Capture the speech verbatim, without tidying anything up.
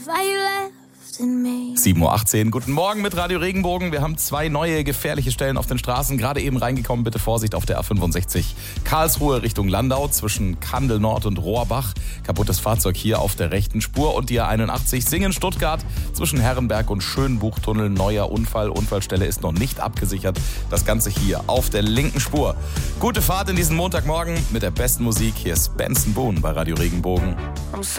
sieben Uhr achtzehn, guten Morgen mit Radio Regenbogen. Wir haben zwei neue gefährliche Stellen auf den Straßen. Gerade eben reingekommen, bitte Vorsicht auf der A fünfundsechzig Karlsruhe Richtung Landau zwischen Kandel Nord und Rohrbach. Kaputtes Fahrzeug hier auf der rechten Spur. Und die A einundachtzig Singen Stuttgart zwischen Herrenberg und Schönbuchtunnel. Neuer Unfall. Unfallstelle ist noch nicht abgesichert. Das Ganze hier auf der linken Spur. Gute Fahrt in diesen Montagmorgen mit der besten Musik. Hier ist Benson Boone bei Radio Regenbogen. I'm so